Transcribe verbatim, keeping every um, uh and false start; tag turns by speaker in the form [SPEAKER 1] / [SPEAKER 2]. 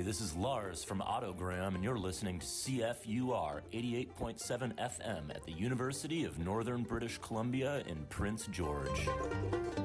[SPEAKER 1] this is Lars from Autogram, and you're listening to C F U R eighty-eight point seven F M at the University of Northern British Columbia in Prince George.